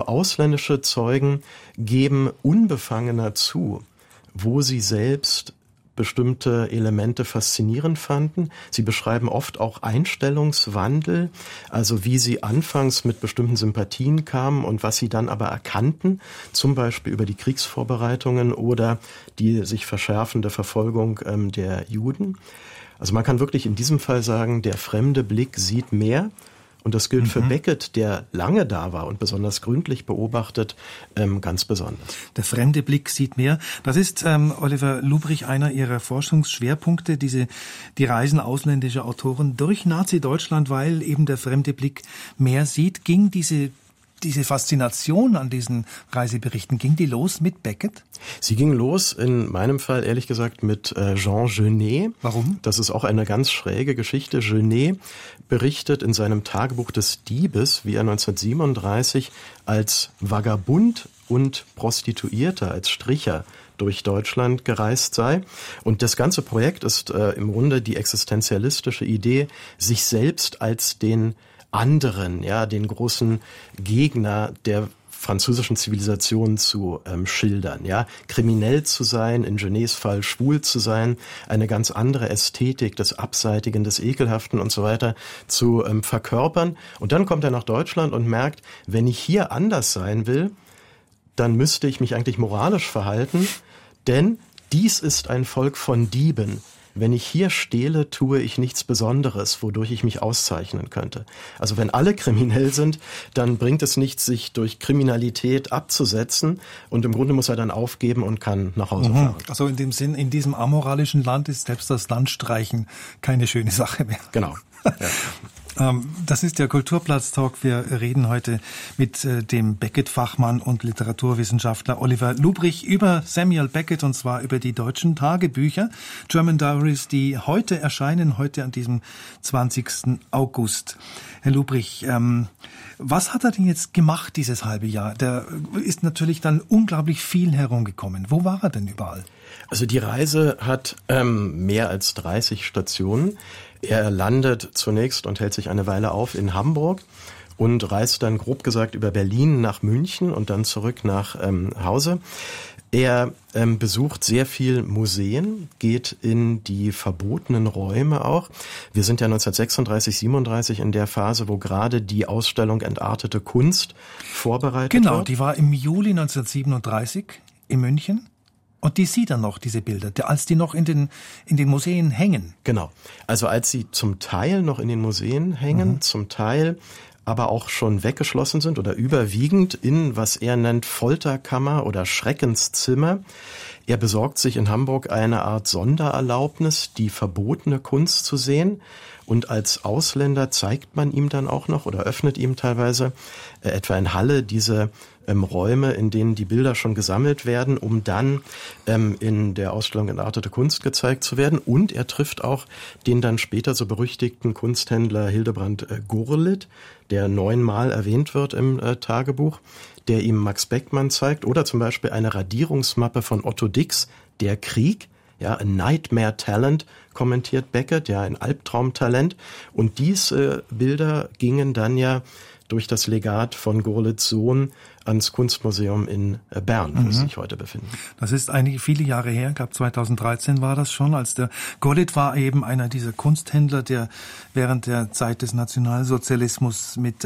ausländische Zeugen geben unbefangener zu, wo sie selbst bestimmte Elemente faszinierend fanden. Sie beschreiben oft auch Einstellungswandel, also wie sie anfangs mit bestimmten Sympathien kamen und was sie dann aber erkannten, zum Beispiel über die Kriegsvorbereitungen oder die sich verschärfende Verfolgung der Juden. Also man kann wirklich in diesem Fall sagen, der fremde Blick sieht mehr. Und das gilt für Beckett, der lange da war und besonders gründlich beobachtet, ganz besonders. Der fremde Blick sieht mehr. Das ist, Oliver Lubrich, einer Ihrer Forschungsschwerpunkte, die Reisen ausländischer Autoren durch Nazi-Deutschland, weil eben der fremde Blick mehr sieht. Ging diese Faszination an diesen Reiseberichten, ging die los mit Beckett? Sie ging los, in meinem Fall ehrlich gesagt, mit Jean Genet. Warum? Das ist auch eine ganz schräge Geschichte. Genet berichtet in seinem Tagebuch des Diebes, wie er 1937 als Vagabund und Prostituierter, als Stricher durch Deutschland gereist sei. Und das ganze Projekt ist im Grunde die existenzialistische Idee, sich selbst als den anderen, ja, den großen Gegner der französischen Zivilisation zu schildern, ja, kriminell zu sein, in Genets Fall schwul zu sein, eine ganz andere Ästhetik des Abseitigen, des Ekelhaften und so weiter zu verkörpern. Und dann kommt er nach Deutschland und merkt, wenn ich hier anders sein will, dann müsste ich mich eigentlich moralisch verhalten, denn dies ist ein Volk von Dieben. Wenn ich hier stehle, tue ich nichts Besonderes, wodurch ich mich auszeichnen könnte. Also wenn alle kriminell sind, dann bringt es nichts, sich durch Kriminalität abzusetzen. Und im Grunde muss er dann aufgeben und kann nach Hause fahren. Also in dem Sinn, in diesem amoralischen Land ist selbst das Landstreichen keine schöne Sache mehr. Genau. Ja. Das ist der Kulturplatz-Talk. Wir reden heute mit dem Beckett-Fachmann und Literaturwissenschaftler Oliver Lubrich über Samuel Beckett, und zwar über die deutschen Tagebücher, German Diaries, die heute erscheinen, heute an diesem 20. August. Herr Lubrich, was hat er denn jetzt gemacht dieses halbe Jahr? Der ist natürlich dann unglaublich viel herumgekommen. Wo war er denn überall? Also die Reise hat mehr als 30 Stationen. Er landet zunächst und hält sich eine Weile auf in Hamburg und reist dann grob gesagt über Berlin nach München und dann zurück nach Hause. Er besucht sehr viel Museen, geht in die verbotenen Räume auch. Wir sind ja 1936, 37 in der Phase, wo gerade die Ausstellung Entartete Kunst vorbereitet wird. Genau, die war im Juli 1937 in München. Und die sieht er noch, diese Bilder, als die noch in den Museen hängen. Genau. Also als sie zum Teil noch in den Museen hängen, zum Teil aber auch schon weggeschlossen sind oder überwiegend in, was er nennt, Folterkammer oder Schreckenszimmer. Er besorgt sich in Hamburg eine Art Sondererlaubnis, die verbotene Kunst zu sehen. Und als Ausländer zeigt man ihm dann auch noch oder öffnet ihm teilweise etwa in Halle diese Räume, in denen die Bilder schon gesammelt werden, um dann in der Ausstellung Entartete Kunst gezeigt zu werden. Und er trifft auch den dann später so berüchtigten Kunsthändler Hildebrand Gurlitt, der 9-mal erwähnt wird im Tagebuch, der ihm Max Beckmann zeigt. Oder zum Beispiel eine Radierungsmappe von Otto Dix, Der Krieg. Ja, a Nightmare Talent, kommentiert Beckett, ja, ein Albtraumtalent. Und diese Bilder gingen dann ja durch das Legat von Gurlitts Sohn ans Kunstmuseum in Bern, wo sie sich heute befinden. Das ist viele Jahre her, ich glaube 2013 war das schon, als der Gurlitt war eben einer dieser Kunsthändler, der während der Zeit des Nationalsozialismus mit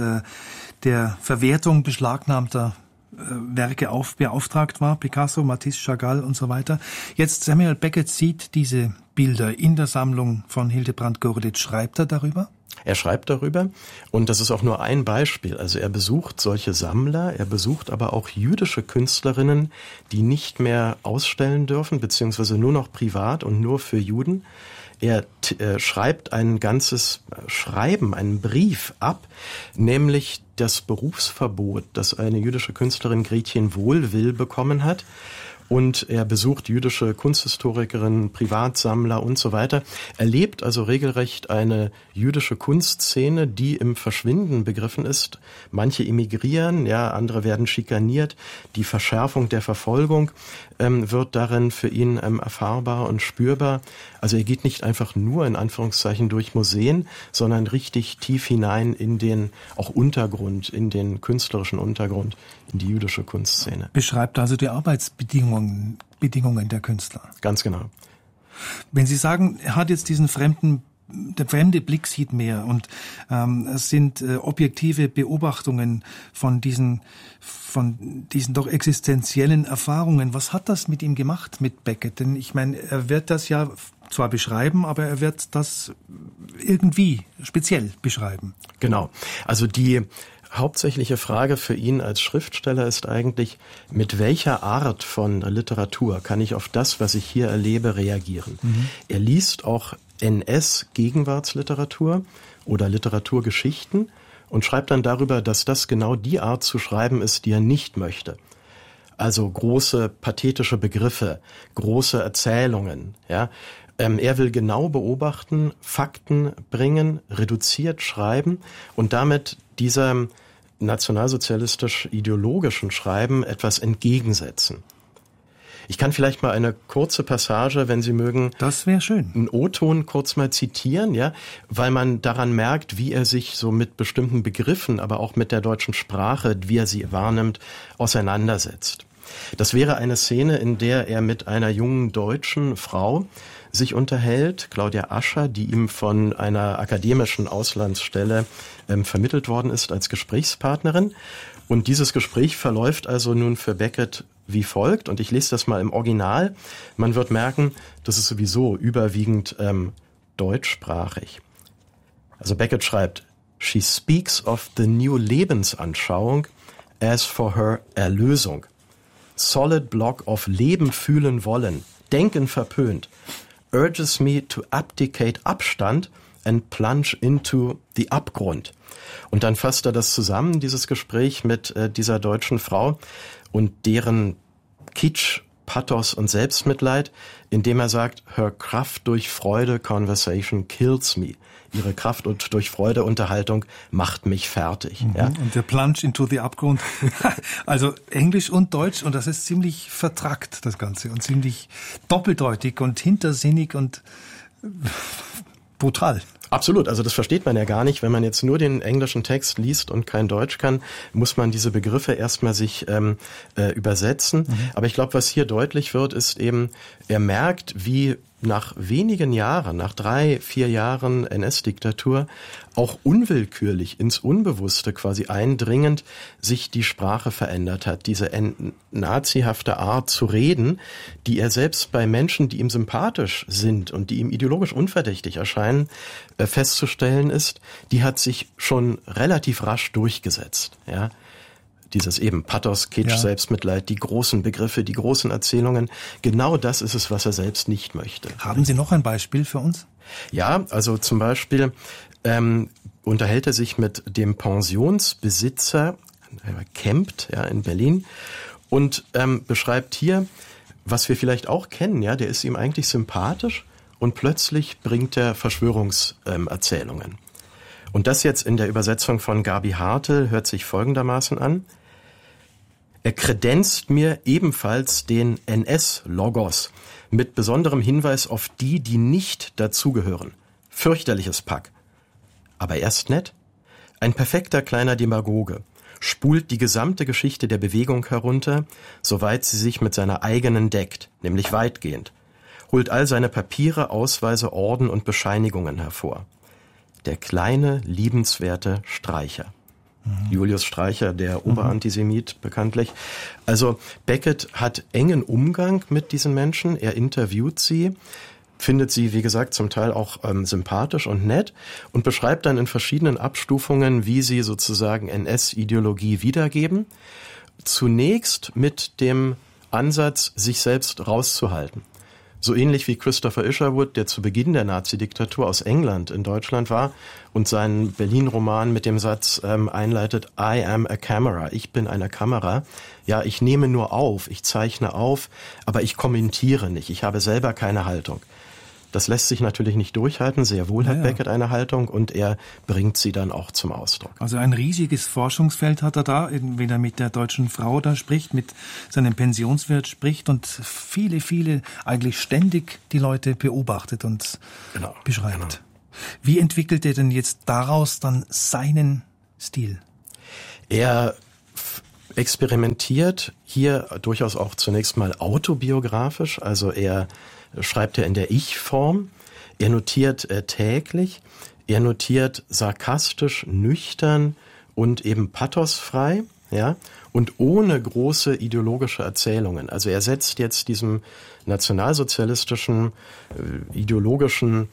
der Verwertung beschlagnahmter Werke beauftragt war, Picasso, Matisse, Chagall und so weiter. Jetzt Samuel Beckett sieht diese Bilder in der Sammlung von Hildebrand Gurlitt. Schreibt er darüber? Er schreibt darüber und das ist auch nur ein Beispiel. Also er besucht solche Sammler, er besucht aber auch jüdische Künstlerinnen, die nicht mehr ausstellen dürfen, beziehungsweise nur noch privat und nur für Juden. Er schreibt ein ganzes Schreiben, einen Brief ab, nämlich das Berufsverbot, das eine jüdische Künstlerin Gretchen Wohlwill bekommen hat. und er besucht jüdische Kunsthistorikerinnen, Privatsammler und so weiter. Er lebt also regelrecht eine jüdische Kunstszene, die im Verschwinden begriffen ist. Manche emigrieren, ja, andere werden schikaniert. Die Verschärfung der Verfolgung wird darin für ihn erfahrbar und spürbar. Also er geht nicht einfach nur in Anführungszeichen durch Museen, sondern richtig tief hinein in den auch Untergrund, in den künstlerischen Untergrund, in die jüdische Kunstszene. Beschreibt also die Arbeitsbedingungen der Künstler. Ganz genau. Wenn Sie sagen, er hat jetzt diesen der fremde Blick sieht mehr und es sind objektive Beobachtungen von diesen doch existenziellen Erfahrungen. Was hat das mit ihm gemacht, mit Beckett? Denn ich meine, er wird das ja zwar beschreiben, aber er wird das irgendwie speziell beschreiben. Genau. Also die hauptsächliche Frage für ihn als Schriftsteller ist eigentlich, mit welcher Art von Literatur kann ich auf das, was ich hier erlebe, reagieren? Er liest auch NS-Gegenwartsliteratur oder Literaturgeschichten und schreibt dann darüber, dass das genau die Art zu schreiben ist, die er nicht möchte. Also große pathetische Begriffe, große Erzählungen, ja. Er will genau beobachten, Fakten bringen, reduziert schreiben und damit diesem nationalsozialistisch-ideologischen Schreiben etwas entgegensetzen. Ich kann vielleicht mal eine kurze Passage, wenn Sie mögen, das wäre schön, einen O-Ton kurz mal zitieren, ja, weil man daran merkt, wie er sich so mit bestimmten Begriffen, aber auch mit der deutschen Sprache, wie er sie wahrnimmt, auseinandersetzt. Das wäre eine Szene, in der er mit einer jungen deutschen Frau sich unterhält, Claudia Ascher, die ihm von einer akademischen Auslandsstelle vermittelt worden ist als Gesprächspartnerin. Und dieses Gespräch verläuft also nun für Beckett wie folgt. Und ich lese das mal im Original. Man wird merken, das ist sowieso überwiegend deutschsprachig. Also Beckett schreibt, "She speaks of the new Lebensanschauung as for her Erlösung. Solid block of Leben fühlen wollen, Denken verpönt, urges me to abdicate Abstand and plunge into the Abgrund." Und dann fasst er das zusammen, dieses Gespräch mit dieser deutschen Frau und deren Kitsch, Pathos und Selbstmitleid, indem er sagt, "Her Kraft durch Freude conversation kills me." Ihre Kraft und durch Freude Unterhaltung macht mich fertig. Ja. Und der Plunge into the Abgrund. Also Englisch und Deutsch, und das ist ziemlich vertrackt, das Ganze, und ziemlich doppeldeutig und hintersinnig und brutal. Absolut, also das versteht man ja gar nicht. Wenn man jetzt nur den englischen Text liest und kein Deutsch kann, muss man diese Begriffe erstmal sich übersetzen. Aber ich glaube, was hier deutlich wird, ist eben, er merkt, wie nach wenigen Jahren, nach 3-4 Jahren NS-Diktatur, auch unwillkürlich ins Unbewusste quasi eindringend sich die Sprache verändert hat. Diese nazihafte Art zu reden, die er selbst bei Menschen, die ihm sympathisch sind und die ihm ideologisch unverdächtig erscheinen, festzustellen ist, die hat sich schon relativ rasch durchgesetzt, ja. Dieses eben Pathos, Kitsch, ja. Selbstmitleid, die großen Begriffe, die großen Erzählungen. Genau das ist es, was er selbst nicht möchte. Haben Sie noch ein Beispiel für uns? Ja, also zum Beispiel unterhält er sich mit dem Pensionsbesitzer Kempt, ja, in Berlin und beschreibt hier, was wir vielleicht auch kennen, ja, der ist ihm eigentlich sympathisch und plötzlich bringt er Verschwörungserzählungen. Und das jetzt in der Übersetzung von Gabi Hartl hört sich folgendermaßen an. Er kredenzt mir ebenfalls den NS-Logos mit besonderem Hinweis auf die, die nicht dazugehören. Fürchterliches Pack. Aber er ist nett. Ein perfekter kleiner Demagoge. Spult die gesamte Geschichte der Bewegung herunter, soweit sie sich mit seiner eigenen deckt, nämlich weitgehend. Holt all seine Papiere, Ausweise, Orden und Bescheinigungen hervor. Der kleine, liebenswerte Streicher. Julius Streicher, der Oberantisemit bekanntlich. Also Beckett hat engen Umgang mit diesen Menschen. Er interviewt sie, findet sie, wie gesagt, zum Teil auch sympathisch und nett und beschreibt dann in verschiedenen Abstufungen, wie sie sozusagen NS-Ideologie wiedergeben. Zunächst mit dem Ansatz, sich selbst rauszuhalten. So ähnlich wie Christopher Isherwood, der zu Beginn der Nazi-Diktatur aus England in Deutschland war und seinen Berlin-Roman mit dem Satz einleitet, I am a camera, ich bin eine Kamera. Ja, ich nehme nur auf, ich zeichne auf, aber ich kommentiere nicht, ich habe selber keine Haltung. Das lässt sich natürlich nicht durchhalten. Sehr wohl hat Beckett eine Haltung und er bringt sie dann auch zum Ausdruck. Also ein riesiges Forschungsfeld hat er da, wenn er mit der deutschen Frau da spricht, mit seinem Pensionswirt spricht und viele, eigentlich ständig die Leute beobachtet und beschreibt. Genau. Wie entwickelt er denn jetzt daraus dann seinen Stil? Er experimentiert hier durchaus auch zunächst mal autobiografisch, also er schreibt er in der Ich-Form, er notiert täglich, er notiert sarkastisch, nüchtern und eben pathosfrei, ja, und ohne große ideologische Erzählungen. Also er setzt jetzt diesem nationalsozialistischen, ideologischen,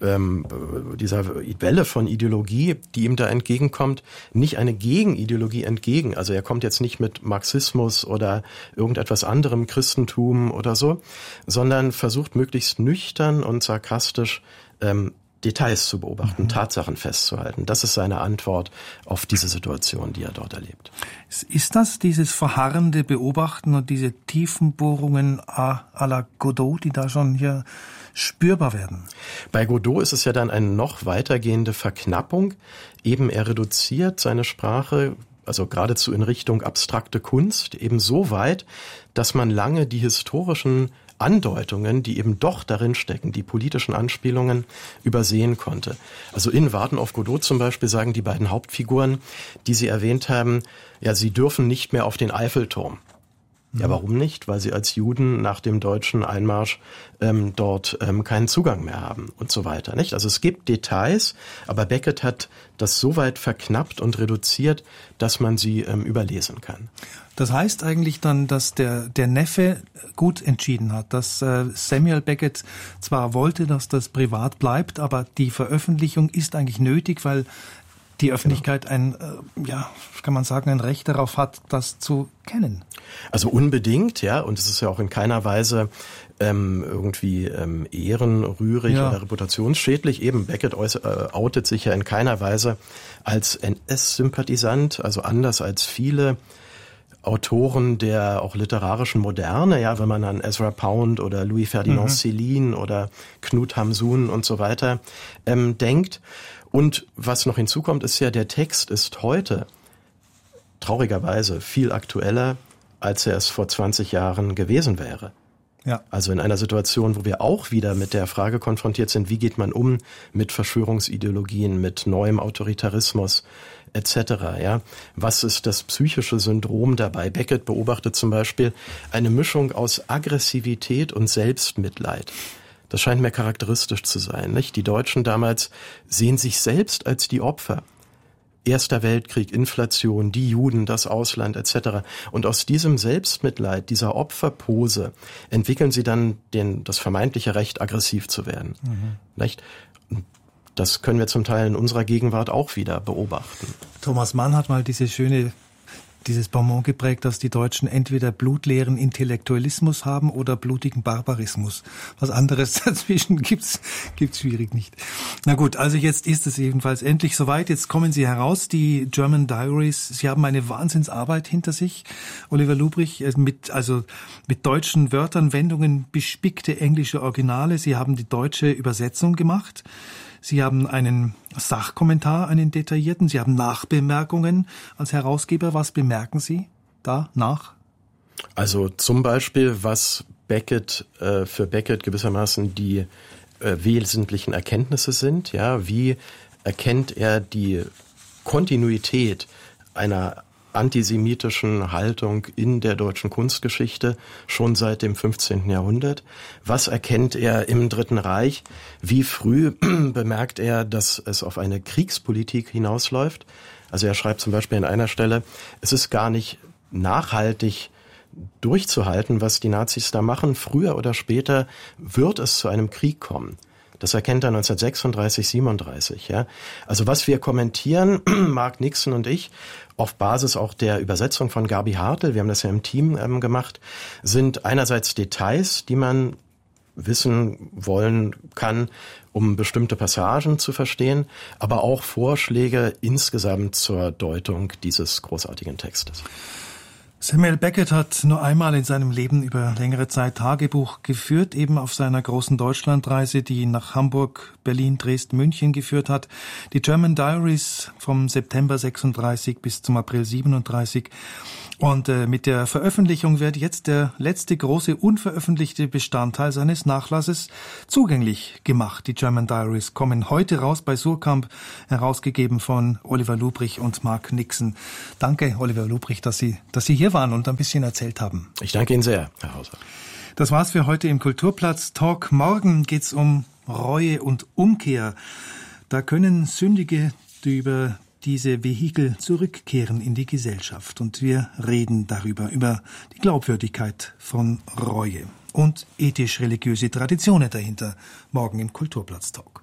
dieser Welle von Ideologie, die ihm da entgegenkommt, nicht eine Gegenideologie entgegen. Also er kommt jetzt nicht mit Marxismus oder irgendetwas anderem, Christentum oder so, sondern versucht möglichst nüchtern und sarkastisch Details zu beobachten, Tatsachen festzuhalten. Das ist seine Antwort auf diese Situation, die er dort erlebt. Ist das dieses verharrende Beobachten und diese Tiefenbohrungen à la Godot, die da schon hier spürbar werden? Bei Godot ist es ja dann eine noch weitergehende Verknappung. Eben er reduziert seine Sprache, also geradezu in Richtung abstrakte Kunst, eben so weit, dass man lange die historischen Andeutungen, die eben doch darin stecken, die politischen Anspielungen, übersehen konnte. Also in Warten auf Godot zum Beispiel sagen die beiden Hauptfiguren, die Sie erwähnt haben, ja, sie dürfen nicht mehr auf den Eiffelturm. Ja, warum nicht? Weil sie als Juden nach dem deutschen Einmarsch dort keinen Zugang mehr haben und so weiter, nicht? Also es gibt Details, aber Beckett hat das so weit verknappt und reduziert, dass man sie überlesen kann. Das heißt eigentlich dann, dass der Neffe gut entschieden hat, dass Samuel Beckett zwar wollte, dass das privat bleibt, aber die Veröffentlichung ist eigentlich nötig, weil die Öffentlichkeit kann man sagen, ein Recht darauf hat, das zu kennen. Also unbedingt, ja, und es ist ja auch in keiner Weise irgendwie ehrenrührig oder reputationsschädlich. Eben Beckett outet sich ja in keiner Weise als NS-Sympathisant, also anders als viele Autoren der auch literarischen Moderne, ja, wenn man an Ezra Pound oder Louis Ferdinand Céline oder Knut Hamsun und so weiter denkt. Und was noch hinzukommt, ist ja, der Text ist heute traurigerweise viel aktueller, als er es vor 20 Jahren gewesen wäre. Ja. Also in einer Situation, wo wir auch wieder mit der Frage konfrontiert sind, wie geht man um mit Verschwörungsideologien, mit neuem Autoritarismus etc. Ja? Was ist das psychische Syndrom dabei? Beckett beobachtet zum Beispiel eine Mischung aus Aggressivität und Selbstmitleid. Das scheint mir charakteristisch zu sein, nicht? Die Deutschen damals sehen sich selbst als die Opfer. Erster Weltkrieg, Inflation, die Juden, das Ausland etc. Und aus diesem Selbstmitleid, dieser Opferpose, entwickeln sie dann das vermeintliche Recht, aggressiv zu werden. Nicht? Das können wir zum Teil in unserer Gegenwart auch wieder beobachten. Thomas Mann hat mal dieses Bonmot geprägt, dass die Deutschen entweder blutleeren Intellektualismus haben oder blutigen Barbarismus. Was anderes dazwischen gibt's schwierig nicht. Na gut, also jetzt ist es jedenfalls endlich soweit. Jetzt kommen Sie heraus, die German Diaries. Sie haben eine Wahnsinnsarbeit hinter sich, Oliver Lubrich, mit deutschen Wörtern, Wendungen, bespickte englische Originale. Sie haben die deutsche Übersetzung gemacht. Sie haben einen Sachkommentar, einen detaillierten. Sie haben Nachbemerkungen als Herausgeber. Was bemerken Sie da nach? Also zum Beispiel, was für Beckett gewissermaßen die wesentlichen Erkenntnisse sind. Ja, wie erkennt er die Kontinuität einer antisemitischen Haltung in der deutschen Kunstgeschichte schon seit dem 15. Jahrhundert? Was erkennt er im Dritten Reich? Wie früh bemerkt er, dass es auf eine Kriegspolitik hinausläuft? Also er schreibt zum Beispiel an einer Stelle, es ist gar nicht nachhaltig durchzuhalten, was die Nazis da machen. Früher oder später wird es zu einem Krieg kommen. Das erkennt er 1936, 37. Ja. Also was wir kommentieren, Mark Nixon und ich, auf Basis auch der Übersetzung von Gabi Hartl, wir haben das ja im Team gemacht, sind einerseits Details, die man wissen wollen kann, um bestimmte Passagen zu verstehen, aber auch Vorschläge insgesamt zur Deutung dieses großartigen Textes. Samuel Beckett hat nur einmal in seinem Leben über längere Zeit Tagebuch geführt, eben auf seiner großen Deutschlandreise, die ihn nach Hamburg, Berlin, Dresden, München geführt hat. Die German Diaries vom September 36 bis zum April 37. Und mit der Veröffentlichung wird jetzt der letzte große unveröffentlichte Bestandteil seines Nachlasses zugänglich gemacht. Die German Diaries kommen heute raus bei Suhrkamp, herausgegeben von Oliver Lubrich und Mark Nixon. Danke, Oliver Lubrich, dass Sie hier waren und ein bisschen erzählt haben. Ich danke Ihnen sehr, Herr Hauser. Das war's für heute im Kulturplatz Talk. Morgen geht's um Reue und Umkehr. Da können Sündige, die über diese Vehikel zurückkehren in die Gesellschaft. Und wir reden darüber, über die Glaubwürdigkeit von Reue und ethisch-religiöse Traditionen dahinter, morgen im Kulturplatz Talk.